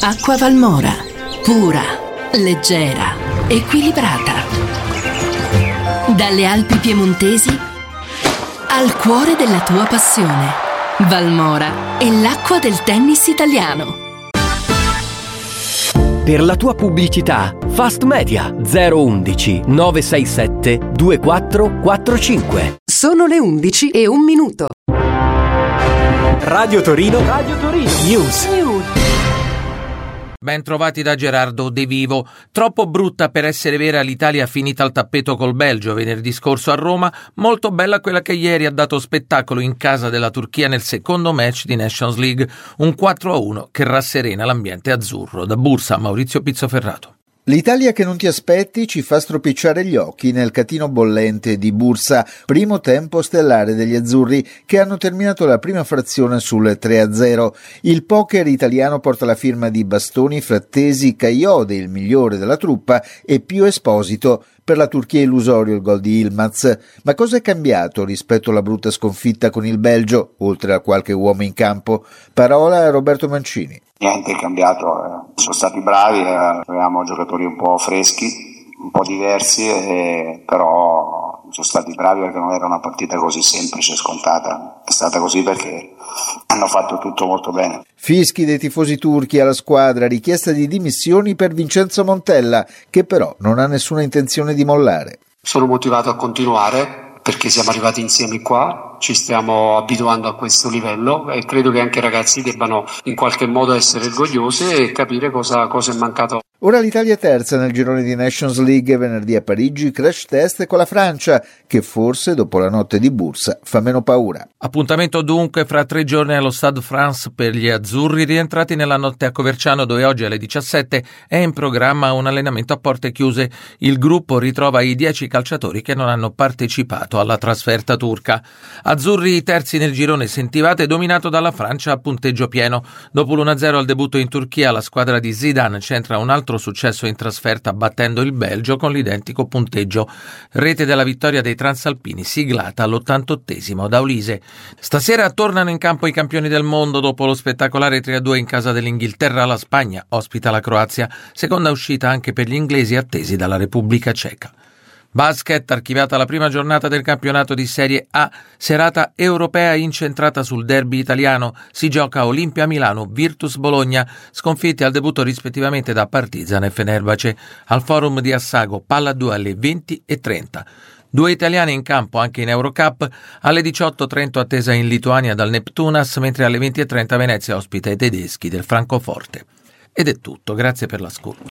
Acqua Valmora. Pura, leggera, equilibrata. Dalle Alpi piemontesi al cuore della tua passione. Valmora è l'acqua del tennis italiano. Per la tua pubblicità, Fast Media 011 967 2445. Sono le 11:01. Radio Torino News. Ben trovati da Gerardo De Vivo. Troppo brutta per essere vera, l'Italia ha finita al tappeto col Belgio venerdì scorso a Roma. Molto bella quella che ieri ha dato spettacolo in casa della Turchia nel secondo match di Nations League. Un 4-1 che rasserena l'ambiente azzurro. Da Bursa, Maurizio Pizzoferrato. L'Italia che non ti aspetti ci fa stropicciare gli occhi nel catino bollente di Bursa, primo tempo stellare degli azzurri che hanno terminato la prima frazione sul 3-0. Il poker italiano porta la firma di Bastoni, Frattesi, Cagliode, il migliore della truppa, e Pio Esposito. Per la Turchia illusorio il gol di Yilmaz. Ma cosa è cambiato rispetto alla brutta sconfitta con il Belgio, oltre a qualche uomo in campo? Parola a Roberto Mancini. Niente è cambiato, sono stati bravi, avevamo giocatori un po' freschi, un po' diversi, però sono stati bravi perché non era una partita così semplice e scontata, è stata così perché hanno fatto tutto molto bene. Fischi dei tifosi turchi alla squadra, richiesta di dimissioni per Vincenzo Montella, che però non ha nessuna intenzione di mollare. Sono motivato a continuare perché siamo arrivati insieme qua, ci stiamo abituando a questo livello e credo che anche i ragazzi debbano in qualche modo essere orgogliosi e capire cosa è mancato. Ora l'Italia è terza nel girone di Nations League, venerdì a Parigi crash test con la Francia, che forse dopo la notte di Bursa fa meno paura. Appuntamento dunque fra 3 giorni allo Stade France per gli azzurri rientrati nella notte a Coverciano, dove oggi alle 17 è in programma un allenamento a porte chiuse. Il gruppo ritrova i 10 calciatori che non hanno partecipato alla trasferta turca. Azzurri terzi nel girone sentivate, dominato dalla Francia a punteggio pieno. Dopo l'1-0 al debutto in Turchia, la squadra di Zidane centra un altro successo in trasferta battendo il Belgio con l'identico punteggio. Rete della vittoria dei transalpini siglata all'88esimo da Ulise. Stasera tornano in campo i campioni del mondo dopo lo spettacolare 3-2 in casa dell'Inghilterra. La Spagna ospita la Croazia, seconda uscita anche per gli inglesi attesi dalla Repubblica Ceca. Basket, archiviata la prima giornata del campionato di Serie A, serata europea incentrata sul derby italiano. Si gioca Olimpia Milano, Virtus Bologna, sconfitti al debutto rispettivamente da Partizan e Fenerbahce. Al forum di Assago, palla 2 alle 20:30. 2 italiani in campo anche in Eurocup. Alle 18 Trento attesa in Lituania dal Neptunas, mentre alle 20:30 Venezia ospita i tedeschi del Francoforte. Ed è tutto, grazie per l'ascolto.